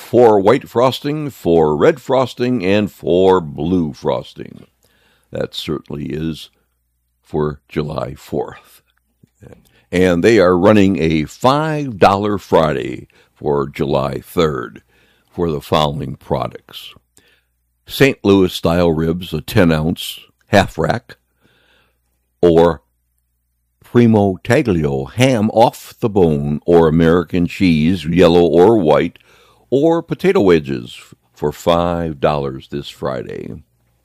4 white frosting, 4 red frosting, and 4 blue frosting. That certainly is for July 4th. And they are running a $5 Friday for July 3rd for the following products. St. Louis style ribs, a 10-ounce half rack, or Primo Taglio ham off the bone, or American cheese, yellow or white, or potato wedges for $5 this Friday.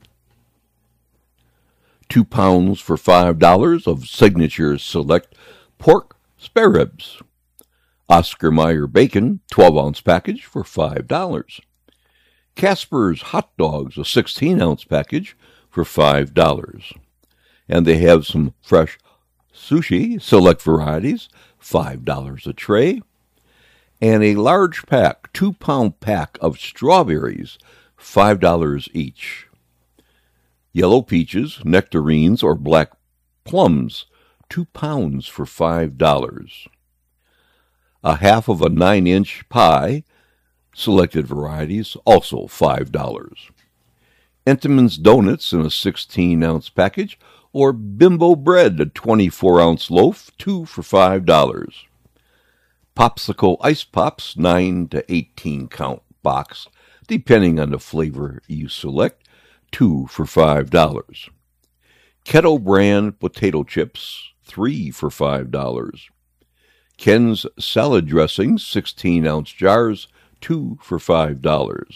2 pounds for $5 of Signature Select pork spare ribs. Oscar Mayer bacon, 12-ounce package for $5. Casper's hot dogs, a 16-ounce package for $5. And they have some fresh sushi, select varieties, $5 a tray. And a large pack, 2-pound pack of strawberries, $5 each. Yellow peaches, nectarines, or black plums, 2 pounds for $5. A half of a 9-inch pie, selected varieties, also $5. Entenmann's donuts in a 16-ounce package, or Bimbo bread, a 24-ounce loaf, 2 for $5. Popsicle ice pops, 9 to 18 count box, depending on the flavor you select, 2 for $5. Kettle brand potato chips, 3 for $5. Ken's salad dressings, 16-ounce jars, 2 for $5.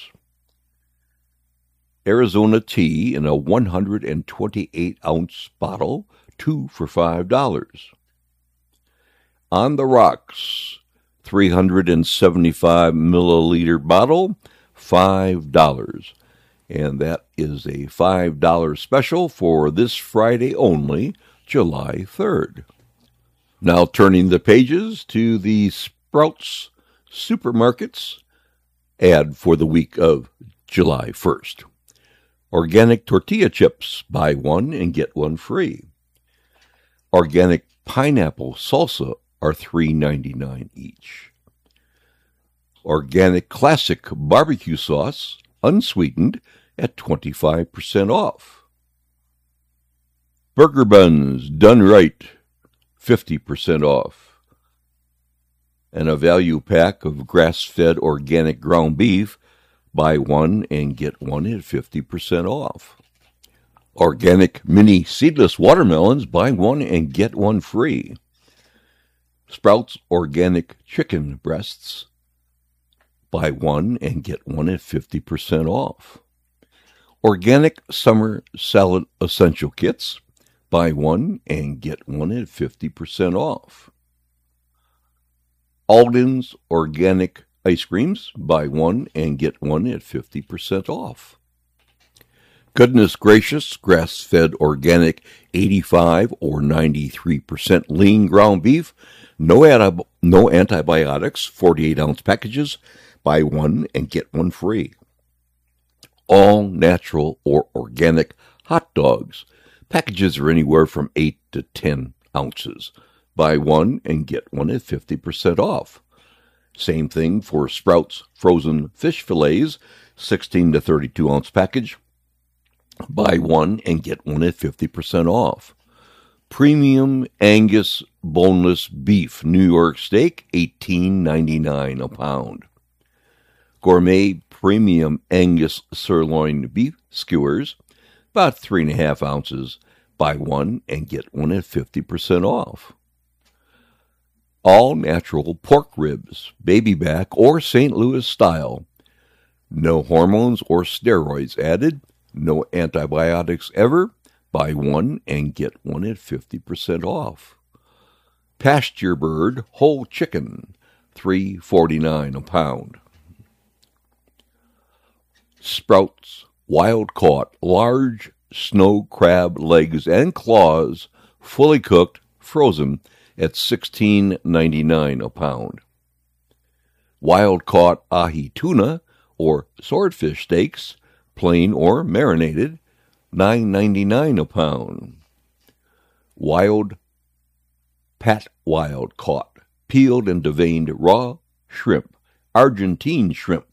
Arizona tea in a 128-ounce bottle, 2 for $5. On the Rocks, 375 milliliter bottle, $5. And that is a $5 special for this Friday only, July 3rd. Now turning the pages to the Sprouts Supermarkets ad for the week of July 1st. Organic tortilla chips, buy one and get one free. Organic pineapple salsa are $3.99 each. Organic classic barbecue sauce, unsweetened, at 25% off. Burger buns, done right, 50% off. And a value pack of grass-fed organic ground beef, buy one and get one at 50% off. Organic mini seedless watermelons, buy one and get one free. Sprouts organic chicken breasts, buy one and get one at 50% off. Organic summer salad essential kits, buy one and get one at 50% off. Alden's organic ice creams, buy one and get one at 50% off. Goodness Gracious grass-fed organic 85 or 93% lean ground beef, no antibiotics, 48-ounce packages, buy one and get one free. All natural or organic hot dogs, packages are anywhere from 8 to 10 ounces. Buy one and get one at 50% off. Same thing for Sprouts frozen fish fillets, 16 to 32 ounce package. Buy one and get one at 50% off. Premium Angus boneless beef New York steak, $18.99 a pound. Gourmet Premium Angus sirloin beef skewers, about 3.5 ounces. Buy one and get one at 50% off. All natural pork ribs, baby back or St. Louis style. No hormones or steroids added. No antibiotics ever. Buy one and get one at 50% off. Pasture Bird whole chicken, $3.49 a pound. Sprouts wild caught large snow crab legs and claws, fully cooked, frozen, at $16.99 a pound. Wild caught ahi tuna or swordfish steaks, plain or marinated, $9.99 a pound. Wild caught, peeled and deveined raw shrimp, Argentine shrimp,